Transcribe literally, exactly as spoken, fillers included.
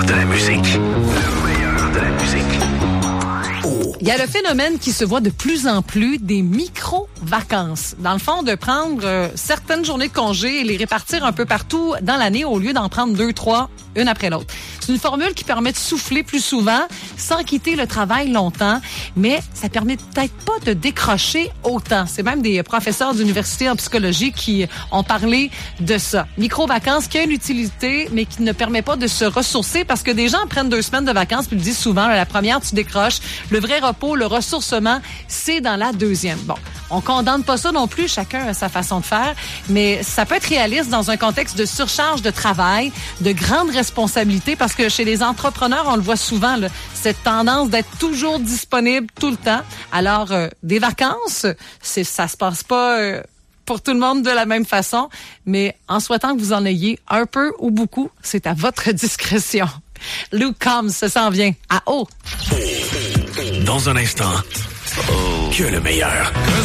de la musique. Le meilleur de la musique. Il y a le phénomène qui se voit de plus en plus des micro-vacances. Dans le fond, de prendre euh, certaines journées de congé et les répartir un peu partout dans l'année au lieu d'en prendre deux, trois, une après l'autre. C'est une formule qui permet de souffler plus souvent sans quitter le travail longtemps, mais ça permet peut-être pas de décrocher autant. C'est même des professeurs d'université en psychologie qui ont parlé de ça. Micro-vacances qui a une utilité, mais qui ne permet pas de se ressourcer parce que des gens prennent deux semaines de vacances puis le disent souvent, la première, tu décroches. Le vrai repos, le ressourcement, c'est dans la deuxième. Bon, on condamne pas ça non plus, chacun a sa façon de faire, mais ça peut être réaliste dans un contexte de surcharge de travail, de grandes responsabilités, parce que chez les entrepreneurs, on le voit souvent, là, cette tendance d'être toujours disponible tout le temps. Alors, euh, des vacances, c'est, ça se passe pas euh, pour tout le monde de la même façon, mais en souhaitant que vous en ayez un peu ou beaucoup, c'est à votre discrétion. Luke Combs, ça s'en vient à haut. Dans un instant, que le meilleur.